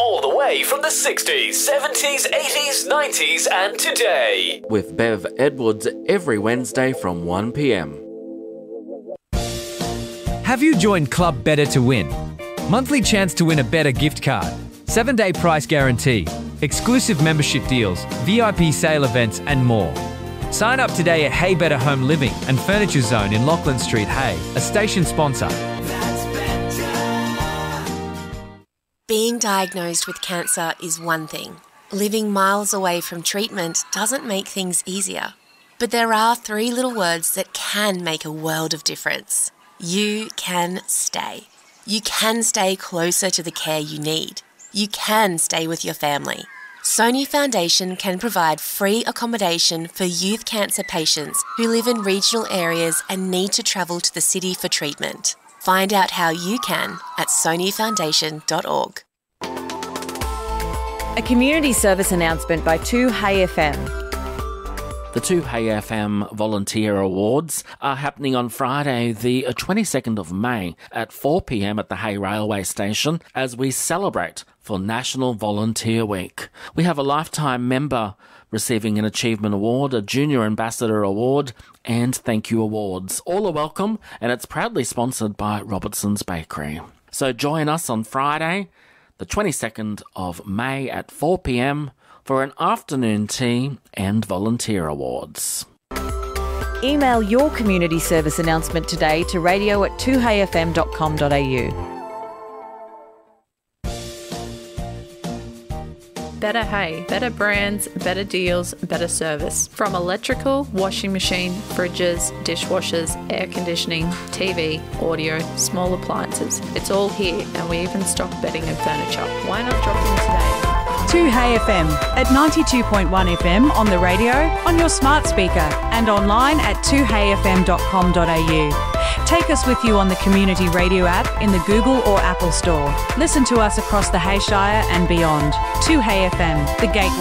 all the way from the 60s, 70s, 80s, 90s and today. With Bev Edwards every Wednesday from 1 p.m. Have you joined Club Better to win? Monthly chance to win a Better gift card, 7-day price guarantee, exclusive membership deals, VIP sale events and more. Sign up today at Hey Better Home Living and Furniture Zone in Lachlan Street, Hay, a station sponsor. Being diagnosed with cancer is one thing. Living miles away from treatment doesn't make things easier. But there are 3 little words that can make a world of difference. You can stay. You can stay closer to the care you need. You can stay with your family. Sony Foundation can provide free accommodation for youth cancer patients who live in regional areas and need to travel to the city for treatment. Find out how you can at sonyfoundation.org. A community service announcement by 2Hey FM. The 2Hey FM Volunteer Awards are happening on Friday, the 22nd of May at 4 p.m. at the Hay Railway Station as we celebrate for National Volunteer Week. We have a lifetime member receiving an Achievement Award, a Junior Ambassador Award and thank you awards. All are welcome and it's proudly sponsored by Robertson's Bakery. So join us on Friday, the 22nd of May at 4 p.m. for an afternoon tea and volunteer awards. Email your community service announcement today to radio@2heyfm.com.au. Better Hay, better brands, better deals, better service. From electrical, washing machine, fridges, dishwashers, air conditioning, TV, audio, small appliances. It's all here and we even stock bedding and furniture. Why not drop in today? 2Hey FM at 92.1 FM on the radio, on your smart speaker and online at 2heyfm.com.au. Take us with you on the Community Radio app in the Google or Apple Store. Listen to us across the Hayshire and beyond. 2Hey FM, the gateway